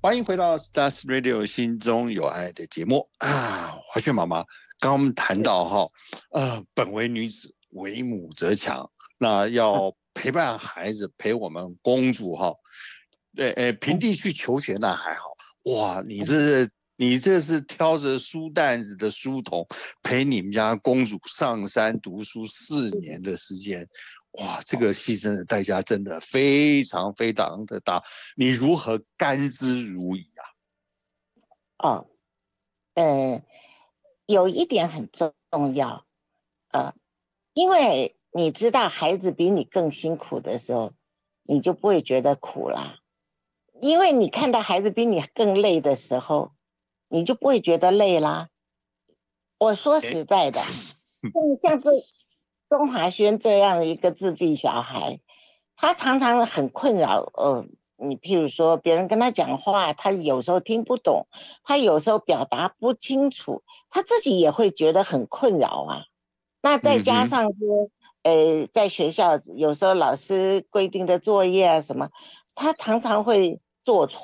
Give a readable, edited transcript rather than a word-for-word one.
欢迎回到 Stars Radio 心中有爱的节目啊！华萱妈妈，刚刚我们谈到本为女子，为母则强，那要陪伴孩子，陪我们公主哈，平地去求学那还好，哇，你这是挑着书担子的书童，陪你们家公主上山读书4年的时间，哇，这个牺牲的代价真的非常非常的大，你如何甘之如饴啊？ 哦，呃，有一点很重要，呃，因为你知道孩子比你更辛苦的时候，你就不会觉得苦啦。因为你看到孩子比你更累的时候，你就不会觉得累啦。我说哎， 实在的，像这钟华轩这样的一个自闭小孩，他常常很困扰。你譬如说，别人跟他讲话，他有时候听不懂，他有时候表达不清楚，他自己也会觉得很困扰啊。那再嗯哼。 加上说，在学校有时候老师规定的作业啊什么，他常常会做错。